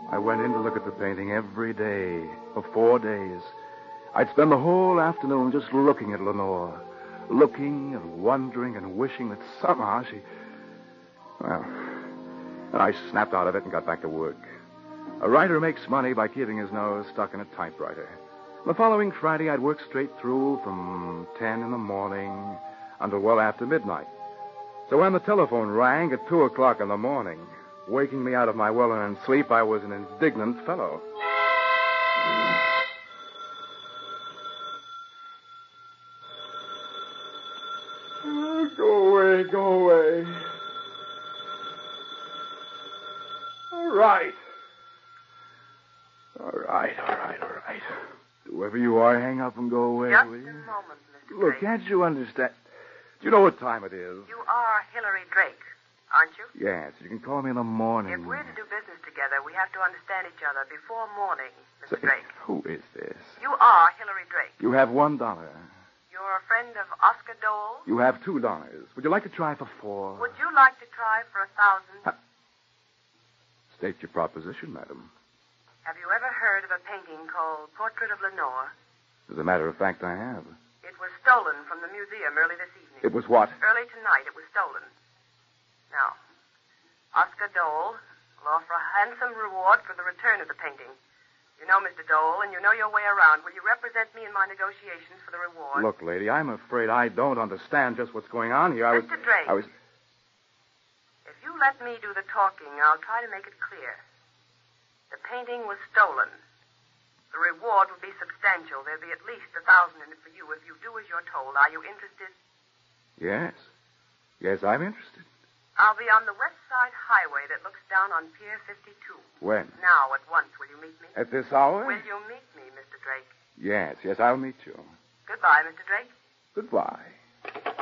I went in to look at the painting every day for 4 days. I'd spend the whole afternoon just looking at Lenore. Looking and wondering and wishing that somehow she... Well, and I snapped out of it and got back to work. A writer makes money by keeping his nose stuck in a typewriter. The following Friday, I'd work straight through from 10 in the morning until well after midnight. So when the telephone rang at 2 o'clock in the morning, waking me out of my well-earned sleep, I was an indignant fellow. Go away, go away. All right. All right. Whoever you are, hang up and go away, Just will you? a moment, Mr. Look, Drake. can't you understand? Do you know what time it is? You are Hillary Drake, aren't you? Yes, you can call me in the morning. If we're to do business together, we have to understand each other before morning, Mr. Say, Drake. who is this? You are Hillary Drake. You have $1. You're a friend of Oscar Dole? You have $2. Would you like to try for 4? Would you like to try for 1,000? State your proposition, madam. Have you ever heard of a painting called Portrait of Lenore? As a matter of fact, I have. It was stolen from the museum early this evening. It was what? Early tonight, it was stolen. Now, Oscar Dole will offer a handsome reward for the return of the painting. You know Mr. Dole, and you know your way around. Will you represent me in my negotiations for the reward? Look, lady, I'm afraid I don't understand just what's going on here. Mr. Drake. If you let me do the talking, I'll try to make it clear. The painting was stolen. The reward will be substantial. There'll be at least 1,000 in it for you if you do as you're told. Are you interested? Yes. Yes, I'm interested. I'll be on the West Side Highway that looks down on Pier 52. When? Now, at once. Will you meet me? At this hour? Will you meet me, Mr. Drake? Yes, I'll meet you. Goodbye, Mr. Drake. Goodbye.